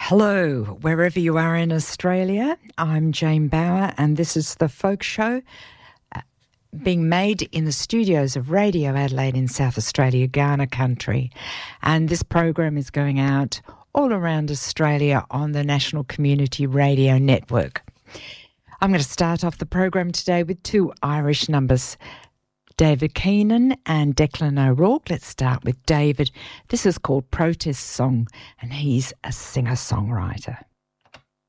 Hello, wherever you are in Australia. I'm Jane Bauer, and this is The Folk Show, being made in the studios of Radio Adelaide in South Australia, Kaurna country. And this program is going out all around Australia on the National Community Radio Network. I'm going to start off the program today with two Irish numbers, David Keenan and Declan O'Rourke. Let's start with David. This is called Protest Song, and he's a singer-songwriter.